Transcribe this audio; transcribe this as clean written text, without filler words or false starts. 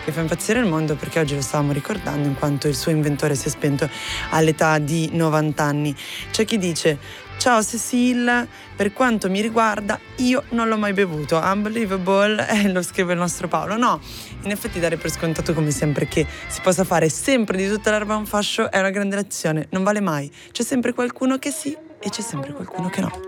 che fa impazzire il mondo, perché oggi lo stavamo ricordando in quanto il suo inventore si è spento all'età di 90 anni. C'è chi dice: ciao Cecil, per quanto mi riguarda io non l'ho mai bevuto, unbelievable, lo scrive il nostro Paolo. No, in effetti dare per scontato come sempre che si possa fare sempre di tutta l'erba un fascio è una grande lezione, non vale mai, c'è sempre qualcuno che sì e c'è sempre qualcuno che no.